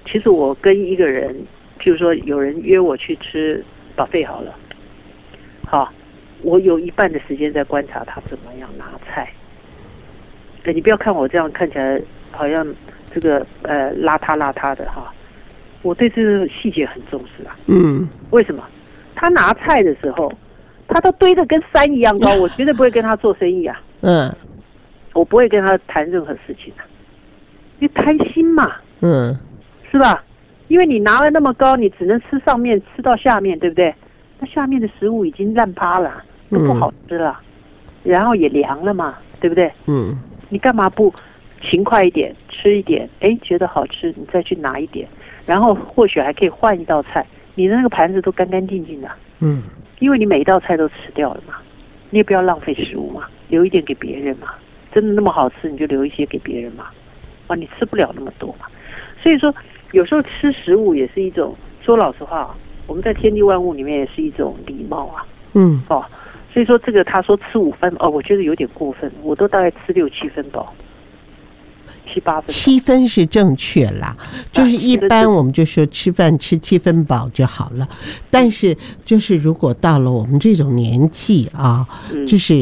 其实我跟一个人，譬如说有人约我去吃buffet好了，好，我有一半的时间在观察他怎么样拿菜。你不要看我这样看起来好像这个邋遢的哈，我对这个细节很重视啊。为什么？他拿菜的时候，他都堆得跟山一样高，我绝对不会跟他做生意啊。我不会跟他谈任何事情啊，因为贪心嘛。是吧？因为你拿了那么高，你只能吃上面，吃到下面，对不对？那下面的食物已经烂趴了，都不好吃了，然后也凉了嘛，对不对？你干嘛不勤快一点，吃一点？觉得好吃，你再去拿一点，然后或许还可以换一道菜，你的那个盘子都干干净净的。因为你每一道菜都吃掉了嘛，你也不要浪费食物嘛，留一点给别人嘛。真的那么好吃，你就留一些给别人嘛。你吃不了那么多嘛。所以说，有时候吃食物也是一种，说老实话，我们在天地万物里面也是一种礼貌啊。所以说这个他说吃5分，我觉得有点过分，我都大概吃6、7分饱，7、8分。 7分是正确啦，就是一般我们就说吃饭吃7分饱就好了。但是就是如果到了我们这种年纪啊，就是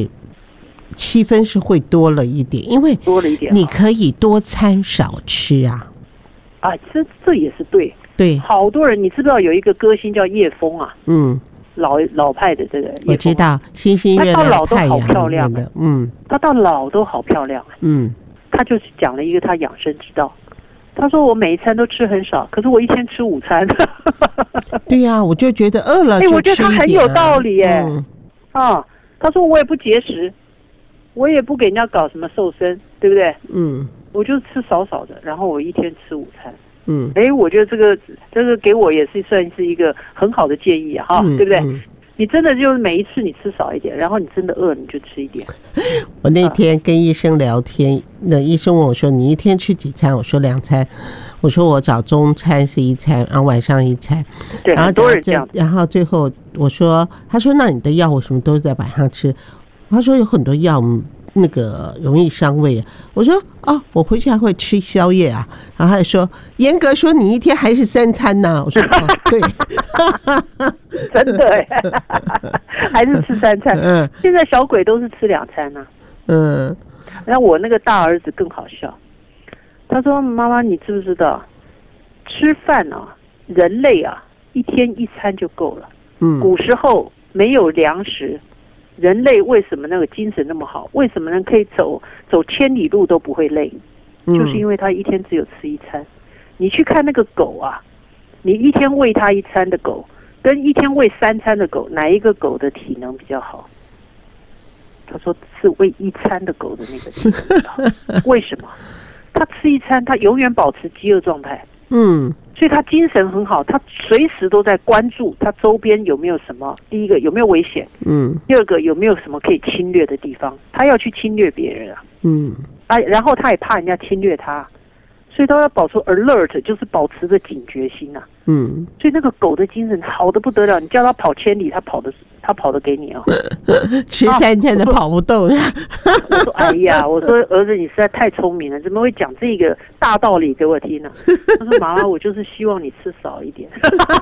7分是会多了一点，因为多了一点， 你可以多餐少吃啊。 这也是对。对，好多人，你知不知道有一个歌星叫叶枫啊？老派的这个， 我知道，星星月亮太阳， 他到老都好漂亮的，他到老都好漂亮，他就是讲了一个他养生之道。他说我每一餐都吃很少，可是我一天吃5餐。 对呀，我就觉得饿了就吃一点。 我觉得他很有道理耶。他说我也不节食，我也不给人家搞什么瘦身，对不对？我就吃少少的，然后我一天吃5餐。我觉得这个给我也是算是一个很好的建议啊，对不对？你真的就是每一次你吃少一点，然后你真的饿你就吃一点。 我那天跟医生聊天，那医生问我说：“你一天吃几餐？”我说2餐。我说我早中餐是1餐，然后晚上1餐。 对，很多人这样。 然后最后我说，他说：“那你的药为什么都是在晚上吃？”他说有很多药那个容易伤胃啊。我说我回去还会吃宵夜啊。然后他就说严格说你一天还是3餐呢。我说对。 真的耶。还是吃3餐。现在小鬼都是吃2餐呢。然后我那个大儿子更好笑，他说妈妈你知不知道吃饭啊，人类啊一天1餐就够了。古时候没有粮食，人类为什么那个精神那么好？为什么人可以走1000里路都不会累？就是因为他一天只有吃1餐。你去看那个狗啊，你一天喂它1餐的狗，跟一天喂3餐的狗，哪一个狗的体能比较好？他说是喂1餐的狗的那个体能比较好。为什么？他吃1餐，他永远保持饥饿状态。所以他精神很好，他随时都在关注他周边有没有什么，第一个有没有危险，第二个有没有什么可以侵略的地方，他要去侵略别人啊，然后他也怕人家侵略他，所以都要保持 alert， 就是保持着警觉心啊。所以那个狗的精神好得不得了，你叫它跑1000里，它跑得给你啊。 吃3餐都跑不动。 我说哎呀，我说儿子你实在太聪明了，怎么会讲这个大道理给我听呢？他说妈妈，我就是希望你吃少一点。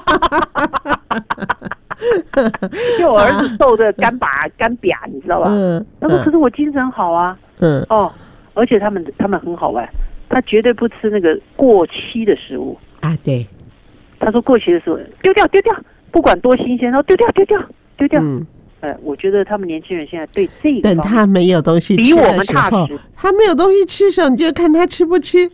因为我儿子瘦的干巴，你知道吧？他说可是我精神好啊。而且他们很好玩，他绝对不吃那个过期的食物啊。对， 他说过期的食物丢掉，不管多新鲜，他说丢掉。我觉得他们年轻人现在对这个等他没有东西吃的时候，比我们踏实。他没有东西吃的时候，你就看他吃不吃。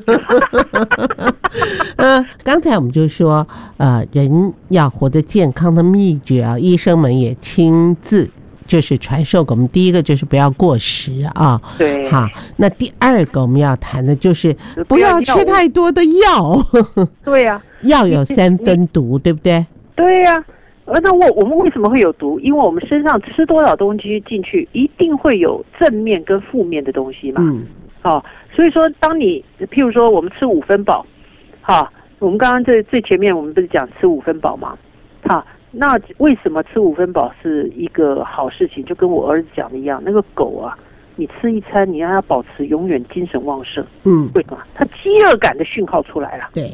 刚才我们就说，人要活得健康的秘诀啊，医生们也亲自就是传授给我们。第一个就是不要过食啊， 对， 好。那第2个我们要谈的就是不要吃太多的药。 对呀， 药有3分毒，对不对？ 对呀。那我们为什么会有毒？因为我们身上吃多少东西进去，一定会有正面跟负面的东西嘛。所以说，当你譬如说我们吃5分饱，我们刚刚最前面我们不是讲吃5分饱吗？那为什么吃5分饱是一个好事情？就跟我儿子讲的一样，那个狗啊，你吃1餐，你让它保持永远精神旺盛。为什么？它饥饿感的讯号出来了。 对。